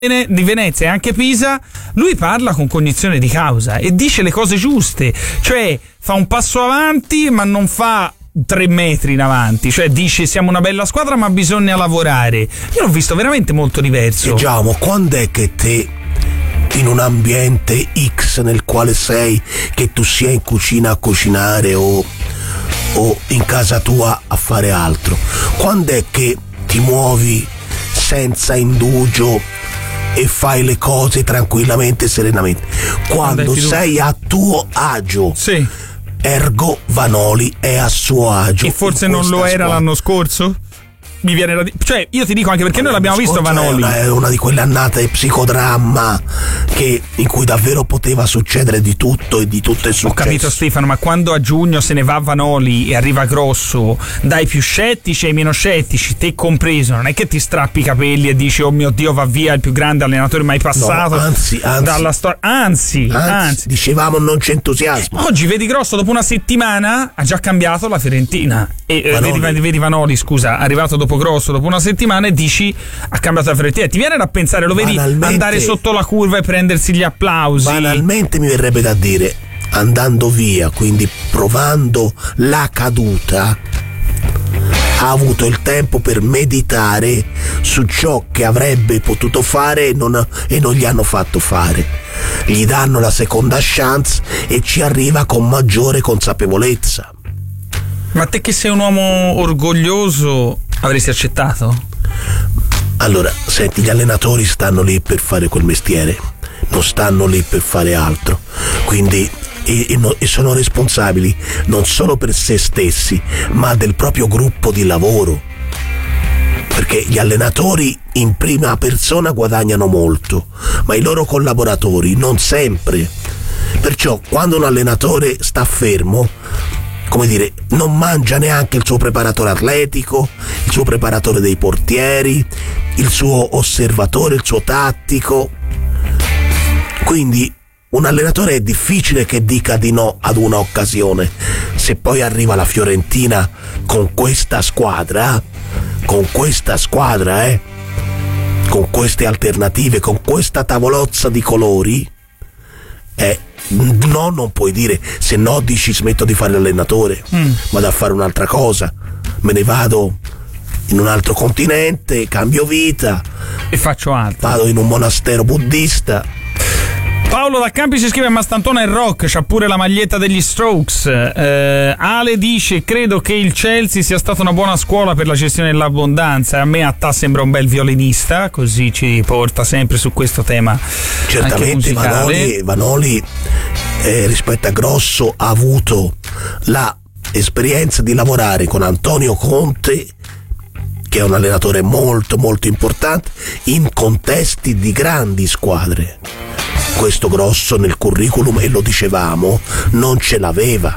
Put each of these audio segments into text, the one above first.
di Venezia e anche Pisa, lui parla con cognizione di causa e dice le cose giuste, cioè fa un passo avanti ma non fa 3 metri in avanti, cioè dice siamo una bella squadra ma bisogna lavorare. Io l'ho visto veramente molto diverso. Giacomo, quando è che te in un ambiente X nel quale sei, che tu sia in cucina a cucinare o in casa tua a fare altro, quando è che ti muovi senza indugio e fai le cose tranquillamente e serenamente? Quando sei a tuo agio. Sì. Ergo Vanoli è a suo agio. E forse non lo era l'anno scorso? Mi viene da cioè, io ti dico anche perché noi l'abbiamo visto Vanoli. È una di quelle annate psicodramma in cui davvero poteva succedere di tutto e di tutto è successo. Ho capito Stefano, ma quando a giugno se ne va Vanoli e arriva Grosso, dai più scettici ai meno scettici, te compreso, non è che ti strappi i capelli e dici oh mio Dio va via il più grande allenatore mai passato. No, anzi dalla storia. Anzi, dicevamo non c'è entusiasmo. Oggi vedi Grosso dopo una settimana ha già cambiato la Fiorentina e vedi Vanoli, scusa, arrivato dopo Grosso dopo una settimana e dici ha cambiato la Fiorentina. Ti viene da pensare, lo vedi andare sotto la curva e prendersi gli applausi? Banalmente mi verrebbe da dire, andando via, quindi provando la caduta, ha avuto il tempo per meditare su ciò che avrebbe potuto fare e non gli hanno fatto fare. Gli danno la seconda chance e ci arriva con maggiore consapevolezza. Ma te che sei un uomo orgoglioso avresti accettato? Allora, senti, gli allenatori stanno lì per fare quel mestiere, non stanno lì per fare altro, quindi e sono responsabili non solo per se stessi ma del proprio gruppo di lavoro, perché gli allenatori in prima persona guadagnano molto ma i loro collaboratori non sempre. Perciò quando un allenatore sta fermo, come dire, non mangia neanche il suo preparatore atletico, il suo preparatore dei portieri, il suo osservatore, il suo tattico. Quindi un allenatore è difficile che dica di no ad una occasione. Se poi arriva la Fiorentina con questa squadra, con queste alternative, con questa tavolozza di colori, no, non puoi dire, se no dici smetto di fare l'allenatore, vado a fare un'altra cosa, me ne vado in un altro continente, cambio vita e faccio altro, vado in un monastero buddista. Paolo da Campi si scrive: Mastantona è rock, c'ha pure la maglietta degli Strokes. Ale dice: credo che il Chelsea sia stata una buona scuola per la gestione dell'abbondanza. A me Attà sembra un bel violinista, così ci porta sempre su questo tema. Certamente Vanoli rispetto a Grosso ha avuto la esperienza di lavorare con Antonio Conte, che è un allenatore molto molto importante, in contesti di grandi squadre. Questo Grosso nel curriculum, e lo dicevamo, non ce l'aveva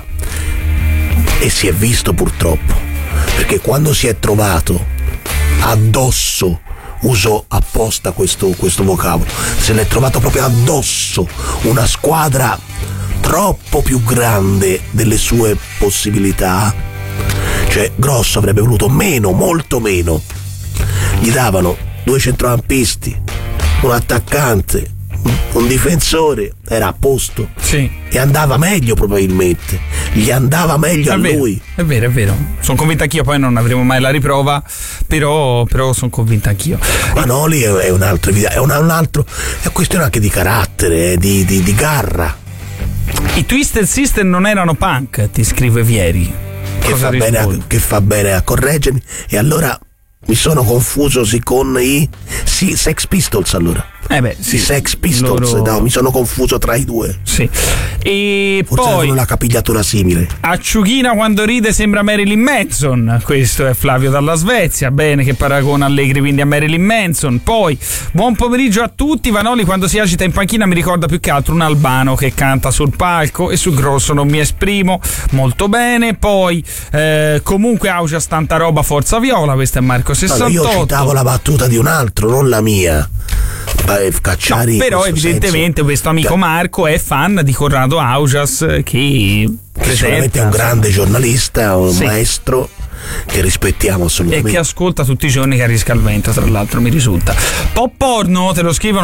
e si è visto purtroppo, perché quando si è trovato addosso, uso apposta questo vocabolo, se l'è trovato proprio addosso una squadra troppo più grande delle sue possibilità, cioè Grosso avrebbe voluto meno, molto meno. Gli davano 2 centrocampisti, un attaccante, un difensore, era a posto, sì, e andava meglio, probabilmente gli andava meglio a lui. È vero, sono convinto anch'io, poi non avremo mai la riprova, però sono convinto anch'io. Manoli è un altro, è questione anche di carattere, di garra. I Twisted Sister non erano punk, ti scrive Vieri, che fa bene a correggermi. E allora mi sono confuso con i Sex Pistols, allora. Sì, i Sex Pistols, no, mi sono confuso tra i due. Sì. E forse poi avevano una capigliatura simile. Acciuchina quando ride sembra Marilyn Manson. Questo è Flavio dalla Svezia. Bene che paragona Allegri quindi a Marilyn Manson. Poi buon pomeriggio a tutti. Vanoli quando si agita in panchina mi ricorda più che altro un albano che canta sul palco, e su Grosso non mi esprimo molto bene. Poi comunque Augias tanta roba, forza viola. Questo è Marco 68. Io citavo la battuta di un altro, non la mia. Cacciari, no, però evidentemente questo amico Marco è fan di Corrado Augias, che sicuramente è un grande giornalista, un maestro, che rispettiamo assolutamente. E che ascolta tutti i giorni Carisca al Vento, tra l'altro mi risulta. Pop porno, te lo scrivono